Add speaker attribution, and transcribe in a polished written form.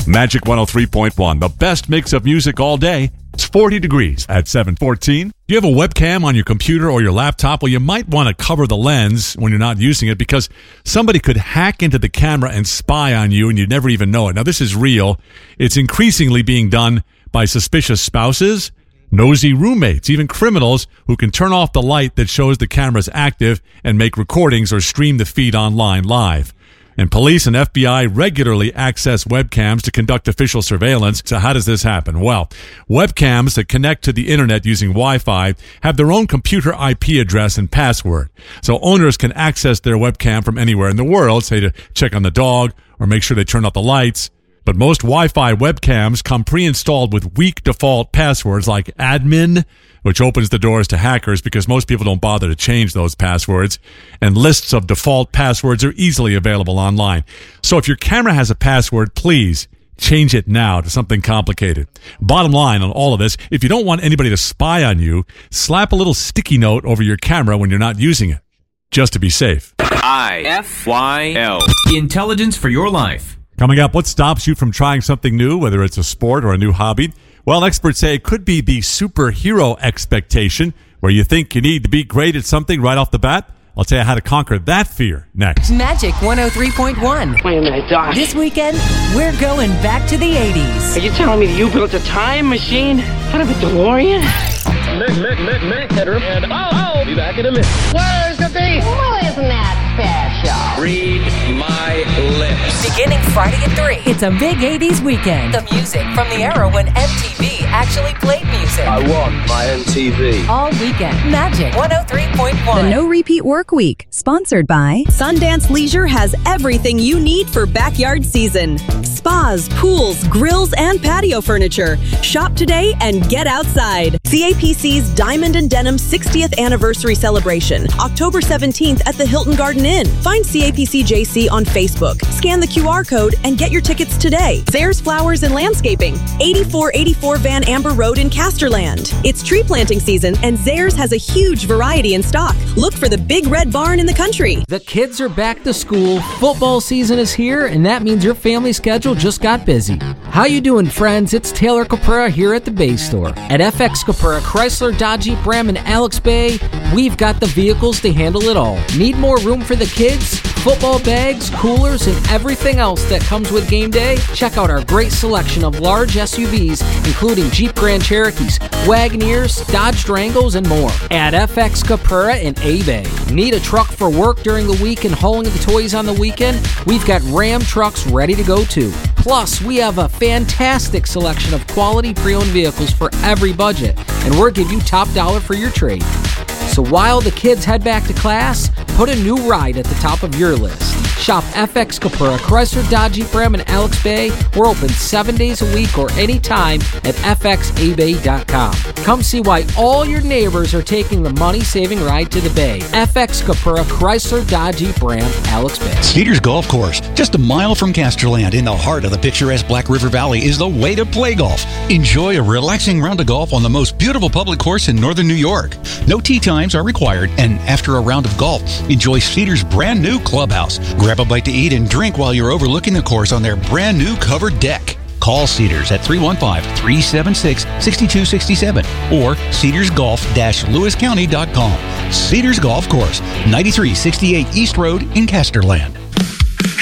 Speaker 1: Magic 103.1, the best mix of music all day. It's 40 degrees at 714. Do you have a webcam on your computer or your laptop? Well, you might want to cover the lens when you're not using it because somebody could hack into the camera and spy on you and you'd never even know it. Now, this is real. It's increasingly being done by suspicious spouses, nosy roommates, even criminals who can turn off the light that shows the camera's active and make recordings or stream the feed online live. And police and FBI regularly access webcams to conduct official surveillance. So how does this happen? Well, webcams that connect to the internet using Wi-Fi have their own computer IP address and password. So owners can access their webcam from anywhere in the world, say to check on the dog or make sure they turn off the lights. But most Wi-Fi webcams come pre-installed with weak default passwords like admin, which opens the doors to hackers because most people don't bother to change those passwords. And lists of default passwords are easily available online. So if your camera has a password, please change it now to something complicated. Bottom line on all of this, if you don't want anybody to spy on you, slap a little sticky note over your camera when you're not using it, just to be safe.
Speaker 2: IFYL. Intelligence for your life.
Speaker 1: Coming up, what stops you from trying something new, whether it's a sport or a new hobby? Well, experts say it could be the superhero expectation, where you think you need to be great at something right off the bat. I'll tell you how to conquer that fear next.
Speaker 3: Magic 103.1.
Speaker 4: Wait a minute, Doc.
Speaker 3: This weekend, we're going back to the 80s.
Speaker 4: Are you telling me that you built a time machine out of a DeLorean?
Speaker 5: And I'll be back in a minute.
Speaker 4: Where's the beef?
Speaker 6: Well, isn't that special?
Speaker 5: Read my lips.
Speaker 3: Beginning Friday at 3, it's a big 80s weekend. The music from the era when MTV actually played music.
Speaker 5: I want my MTV.
Speaker 3: All weekend. Magic 103.1.
Speaker 7: The No Repeat Work Week, sponsored by Sundance Leisure, has everything you need for backyard season. Spas, pools, grills, and patio furniture. Shop today and get outside. CAPC's Diamond and Denim 60th Anniversary Celebration, October 17th at the Hilton Garden Inn. Find CAPC JC on Facebook. Scan the QR code and get your tickets today. Zayre's Flowers and Landscaping, 8484 Van Amber Road in Casterland. It's tree planting season and Zayre's has a huge variety in stock. Look for the big red barn in the country.
Speaker 8: The kids are back to school, football season is here, and that means your family schedule just got busy. How you doing, friends? It's Taylor Caprera here at the Bay Store. At FX Caprera, Chrysler, Dodge, Jeep, Ram, and Alex Bay, we've got the vehicles to handle it all. Need more room for the kids? Football bags, coolers, and everything else that comes with game day? Check out our great selection of large SUVs, including Jeep Grand Cherokees, Wagoneers, Dodge Durangos, and more. At FX Caprera in A-Bay. Need a truck for work during the week and hauling the toys on the weekend? We've got Ram trucks ready to go too. Plus, we have a fantastic selection of quality pre-owned vehicles for every budget, and we'll give you top dollar for your trade. So while the kids head back to class, put a new ride at the top of your list. Shop FX Caprera, Chrysler, Dodge, Jeep, Ram, and Alex Bay. We're open 7 days a week or anytime at fxabay.com. Come see why all your neighbors are taking the money-saving ride to the Bay. FX Caprera, Chrysler, Dodge, Jeep, Ram, Alex Bay.
Speaker 9: Cedars Golf Course, just a mile from Casterland in the heart of the picturesque Black River Valley, is the way to play golf. Enjoy a relaxing round of golf on the most beautiful public course in northern New York. No tee times are required, and after a round of golf, enjoy Cedars' brand new clubhouse. Grab a bite to eat and drink while you're overlooking the course on their brand new covered deck. Call Cedars at 315-376-6267 or cedarsgolf-lewiscounty.com. Cedars Golf Course, 9368 East Road in Casterland.